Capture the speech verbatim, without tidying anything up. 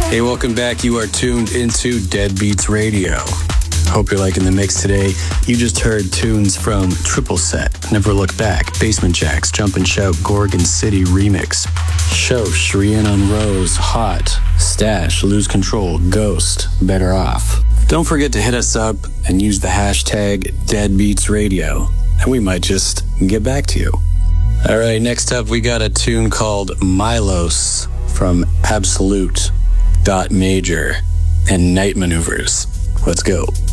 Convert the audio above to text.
Hey, welcome back. You are tuned into Deadbeats Radio. Hope you're liking the mix today. You just heard tunes from Triple Set, Never Look Back, Basement Jacks, Jump and Shout, Gorgon City Remix, Show, Shrian on Rose, Hot, Stash, Lose Control, Ghost, Better Off. Don't forget to hit us up and use the hashtag Deadbeats Radio, and we might just get back to you. All right, next up we got a tune called Milos from Absolute Dot Major and Night Maneuvers. Let's go.